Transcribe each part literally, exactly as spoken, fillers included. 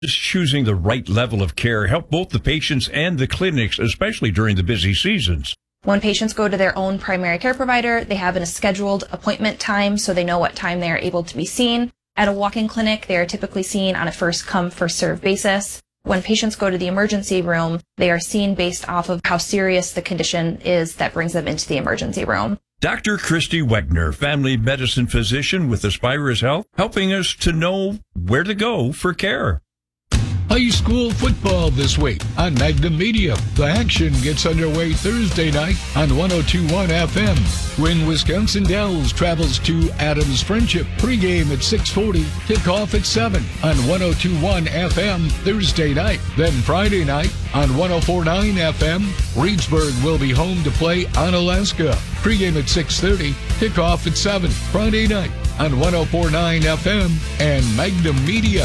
Is choosing the right level of care help both the patients and the clinics, especially during the busy seasons? When patients go to their own primary care provider, they have a scheduled appointment time so they know what time they are able to be seen. At a walk-in clinic, they are typically seen on a first-come, first-served basis. When patients go to the emergency room, they are seen based off of how serious the condition is that brings them into the emergency room. Doctor Christy Wegner, family medicine physician with Aspirus Health, helping us to know where to go for care. High school football this week on Magnum Media. The action gets underway Thursday night on one oh two point one F M. When Wisconsin Dells travels to Adams Friendship, pregame at six forty, kickoff at seven on one oh two point one F M Thursday night. Then Friday night on one oh four point nine F M, Reedsburg will be home to play Onalaska. Pregame at six thirty, kickoff at seven Friday night on one oh four point nine F M and Magnum Media.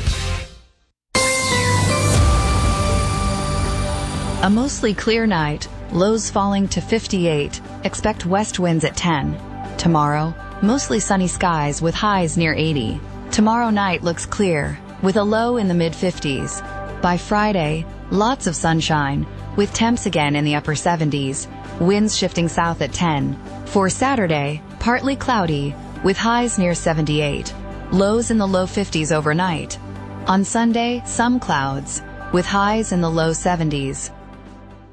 A mostly clear night, lows falling to fifty-eight. Expect west winds at ten. Tomorrow, mostly sunny skies with highs near eighty. Tomorrow night looks clear, with a low in the mid-fifties. By Friday, lots of sunshine, with temps again in the upper seventies. Winds shifting south at ten. For Saturday, partly cloudy, with highs near seventy-eight. Lows in the low fifties overnight. On Sunday, some clouds, with highs in the low seventies.